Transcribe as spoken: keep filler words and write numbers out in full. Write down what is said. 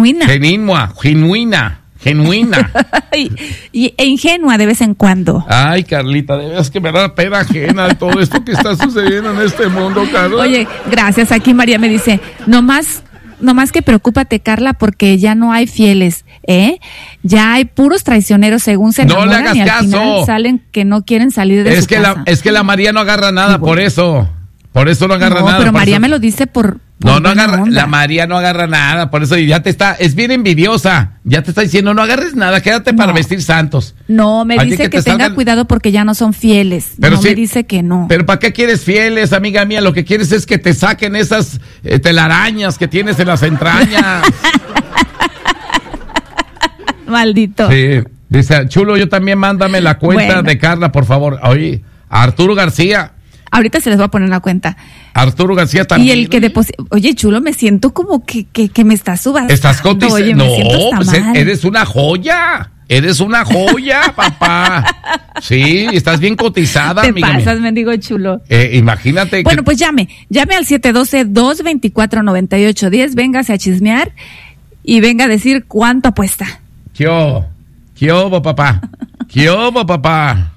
genuina. Genuina, genuina, genuina. y, y e ingenua de vez en cuando. Ay, Carlita, de veras que me da pena ajena de todo esto que está sucediendo en este mundo, Carla. Oye, gracias. Aquí María me dice, nomás, nomás que preocúpate, Carla, porque ya no hay fieles, ¿eh? Ya hay puros traicioneros según se enamoran. No le hagas y al caso. Final salen que no quieren salir de es su que casa. La, es que la María no agarra nada, por eso. Por eso no agarra no, nada. pero María eso... me lo dice por... No, no agarra, onda. La María no agarra nada, por eso ya te está, es bien envidiosa, ya te está diciendo, no agarres nada, quédate no. para vestir santos. No, me Así dice que, que tenga salgan... cuidado porque ya no son fieles, pero no sí, me dice que no. Pero ¿para qué quieres fieles, amiga mía? Lo que quieres es que te saquen esas eh, telarañas que tienes en las entrañas. Maldito. Sí, dice, Chulo, yo también mándame la cuenta bueno. de Carla, por favor. Oye, Arturo García. Ahorita se les va a poner la cuenta. Arturo García también. Y el que deposita. Oye, Chulo, me siento como que, que, que me estás subastando. Estás cotizando. Oye, no, me siento pues mal. eres una joya. Eres una joya, papá. Sí, estás bien cotizada, Te amiga pasas, mía. mendigo Chulo. Eh, imagínate. Bueno, que... pues llame. Llame al siete uno dos, dos dos cuatro, nueve ocho uno cero. Véngase a chismear y venga a decir cuánto apuesta. ¿Qué hubo? ¿Qué hubo, papá? ¿Qué hubo, papá?